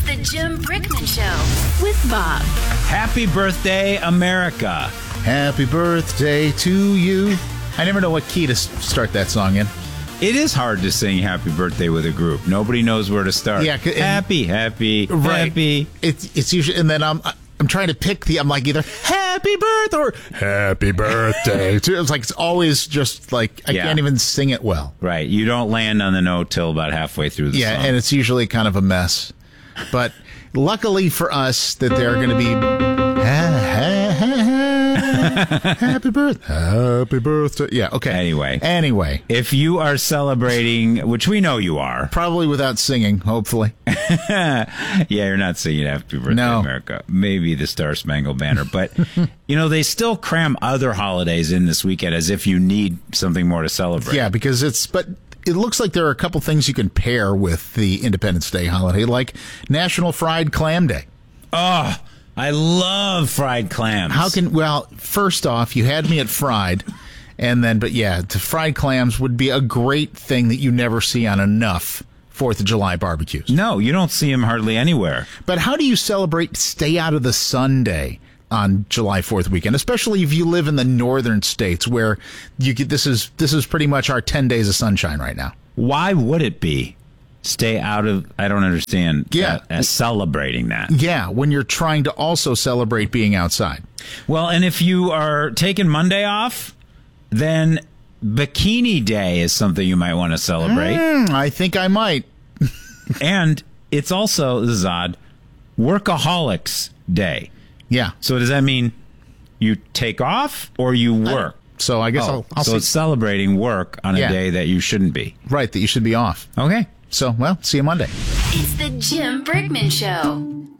the Jim Brickman Show with Bob. Happy birthday, America. Happy birthday to you. I never know what key to start that song in. It is hard to sing happy birthday with a group. Nobody knows where to start. Yeah, happy. Right. It's usually, and then I'm trying to pick I'm like either happy birthday or happy birthday. It's always just like I can't even sing it well. Right. You don't land on the note till about halfway through the song. Yeah, and it's usually kind of a mess. But luckily for us that they're going to be happy birthday. Yeah, okay. Anyway. If you are celebrating, which we know you are. Probably without singing, hopefully. Yeah, you're not singing Happy Birthday, America. Maybe the Star Spangled Banner. But, they still cram other holidays in this weekend as if you need something more to celebrate. Yeah, because but it looks like there are a couple things you can pair with the Independence Day holiday, like National Fried Clam Day. Oh, I love fried clams. First off, you had me at fried, the fried clams would be a great thing that you never see on enough 4th of July barbecues. No, you don't see them hardly anywhere. But how do you celebrate Stay Out of the Sun Day on July 4th weekend, especially if you live in the northern states where this is pretty much our 10 days of sunshine right now? Why would it be? Stay out of, I don't understand celebrating that. Yeah, when you're trying to also celebrate being outside. Well, and if you are taking Monday off, then Bikini Day is something you might want to celebrate. I think I might. And it's also, this is odd, Workaholics Day. Yeah. So does that mean you take off or you work? So I guess I'll so it's celebrating work on a day that you shouldn't be. Right, that you should be off. Okay. So, see you Monday. It's the Jim Brickman Show.